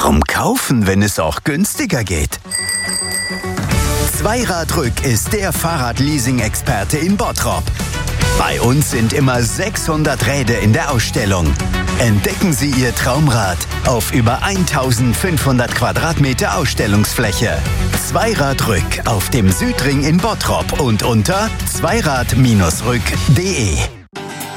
Warum kaufen, wenn es auch günstiger geht? Zweiradrück ist der Fahrradleasing-Experte in Bottrop. Bei uns sind immer 600 Räder in der Ausstellung. Entdecken Sie Ihr Traumrad auf über 1500 Quadratmeter Ausstellungsfläche. Zweiradrück auf dem Südring in Bottrop und unter zweirad-rück.de.